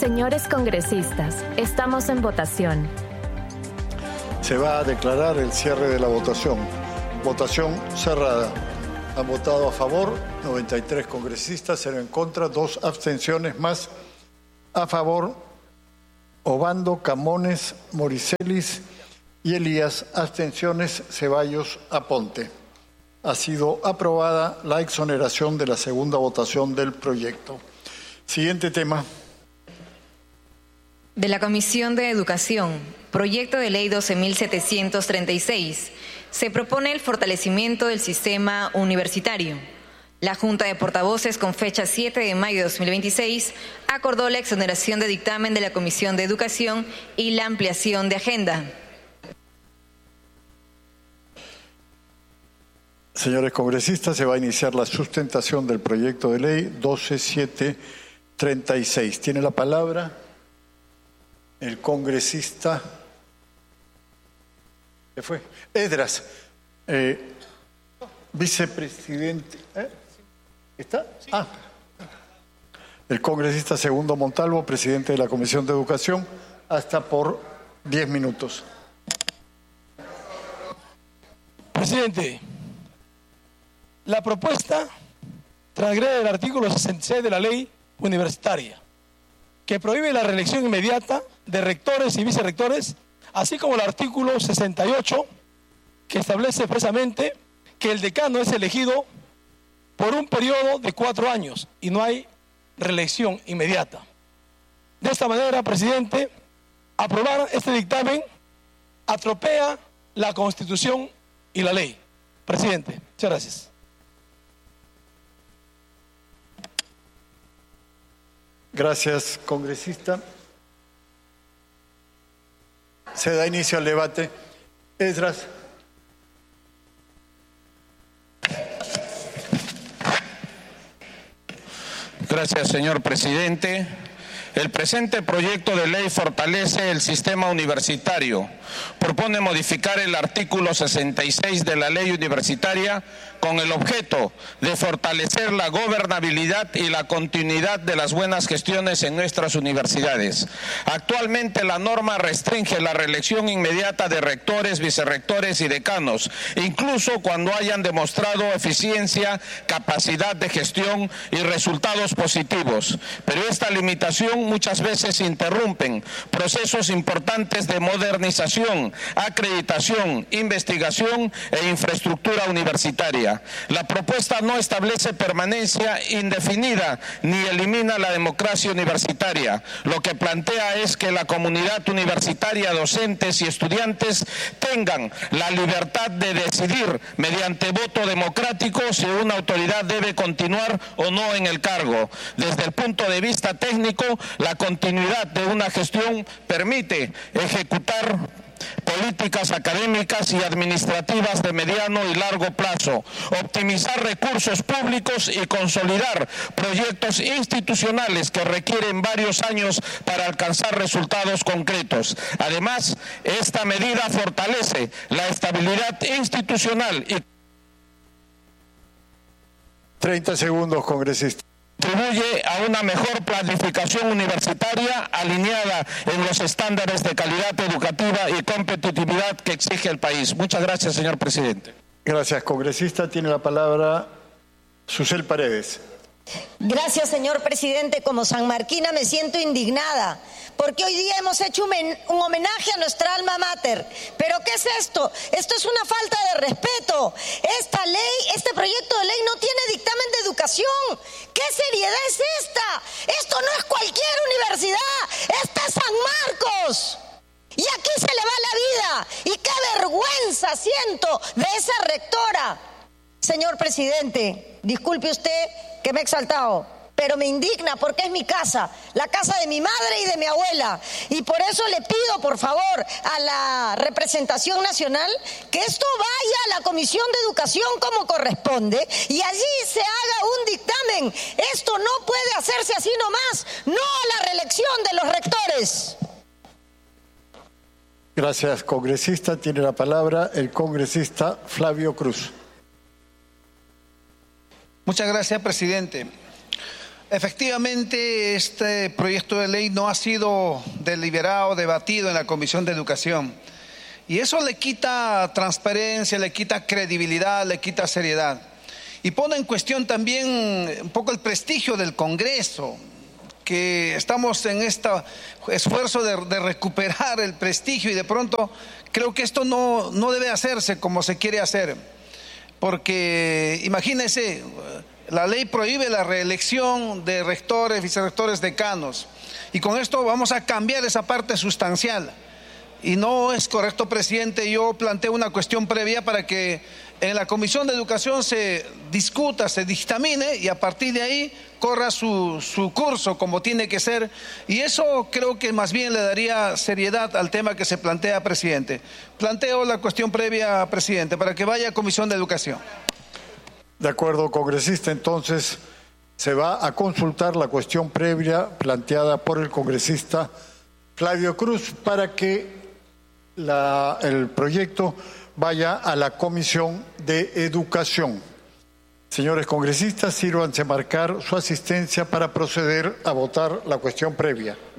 Señores congresistas, estamos en votación. Se va a declarar el cierre de la votación. Votación cerrada. Han votado a favor 93 congresistas, 0 en contra, 2 abstenciones más. A favor, Obando, Camones, Moricelis y Elías. Abstenciones, Ceballos, Aponte. Ha sido aprobada la exoneración de la segunda votación del proyecto. Siguiente tema. De la Comisión de Educación, proyecto de ley 12.736. Se propone el fortalecimiento del sistema universitario. La Junta de Portavoces, con fecha 7 de mayo de 2026, acordó la exoneración de dictamen de la Comisión de Educación y la ampliación de agenda. Señores congresistas, se va a iniciar la sustentación del proyecto de ley 12.736. Tiene la palabra el congresista, ¿qué fue? Esdras, vicepresidente. ¿Está? Ah, el congresista Segundo Montalvo, presidente de la Comisión de Educación, hasta por 10 minutos. Presidente, la propuesta transgrede el artículo 66 de la ley universitaria, que prohíbe la reelección inmediata de rectores y vicerrectores, así como el artículo 68, que establece expresamente que el decano es elegido por un periodo de 4 años y no hay reelección inmediata. De esta manera, presidente, aprobar este dictamen atropella la Constitución y la ley. Presidente, muchas gracias. Gracias, congresista. Se da inicio al debate. Esdras. Gracias, señor presidente. El presente proyecto de ley fortalece el sistema universitario. Propone modificar el artículo 66 de la ley universitaria con el objeto de fortalecer la gobernabilidad y la continuidad de las buenas gestiones en nuestras universidades. Actualmente la norma restringe la reelección inmediata de rectores, vicerrectores y decanos, incluso cuando hayan demostrado eficiencia, capacidad de gestión y resultados positivos. Pero esta limitación muchas veces interrumpen procesos importantes de modernización, acreditación, investigación e infraestructura universitaria. La propuesta no establece permanencia indefinida ni elimina la democracia universitaria. Lo que plantea es que la comunidad universitaria, docentes y estudiantes tengan la libertad de decidir mediante voto democrático si una autoridad debe continuar o no en el cargo. Desde el punto de vista técnico, la continuidad de una gestión permite ejecutar políticas académicas y administrativas de mediano y largo plazo, optimizar recursos públicos y consolidar proyectos institucionales que requieren varios años para alcanzar resultados concretos. Además, esta medida fortalece la estabilidad institucional y 30 segundos, congresista. Contribuye a una mejor planificación universitaria alineada en los estándares de calidad educativa y competitividad que exige el país. Muchas gracias, señor presidente. Gracias, congresista. Tiene la palabra Susel Paredes. Gracias, señor presidente. Como sanmarquina me siento indignada, porque hoy día hemos hecho un homenaje a nuestra alma mater. ¿Pero qué es esto? Esto es una falta de respeto. Esta ley, este proyecto de ley no tiene dictamen de educación. ¿Qué seriedad es esta? Esto no es cualquier universidad, esta es San Marcos. Y aquí se le va la vida. Y qué vergüenza siento de esa rectora. Señor presidente, disculpe usted que me he exaltado, pero me indigna porque es mi casa, la casa de mi madre y de mi abuela. Y por eso le pido, por favor, a la representación nacional que esto vaya a la Comisión de Educación como corresponde y allí se haga un dictamen. Esto no puede hacerse así nomás, no a la reelección de los rectores. Gracias, congresista. Tiene la palabra el congresista Flavio Cruz. Muchas gracias, presidente. Efectivamente, este proyecto de ley no ha sido deliberado, debatido en la Comisión de Educación. Y eso le quita transparencia, le quita credibilidad, le quita seriedad. Y pone en cuestión también un poco el prestigio del Congreso, que estamos en este esfuerzo de recuperar el prestigio, y de pronto creo que esto no debe hacerse como se quiere hacer. Porque imagínense, la ley prohíbe la reelección de rectores, vicerrectores, decanos, y con esto vamos a cambiar esa parte sustancial. Y no es correcto, presidente. Yo planteo una cuestión previa para que en la Comisión de Educación se discuta, se dictamine, y a partir de ahí corra su curso como tiene que ser. Y eso creo que más bien le daría seriedad al tema que se plantea, presidente. Planteo la cuestión previa, presidente, para que vaya a Comisión de Educación. De acuerdo, congresista. Entonces se va a consultar la cuestión previa planteada por el congresista Flavio Cruz para que el proyecto vaya a la Comisión de Educación. Señores congresistas, sírvanse marcar su asistencia para proceder a votar la cuestión previa.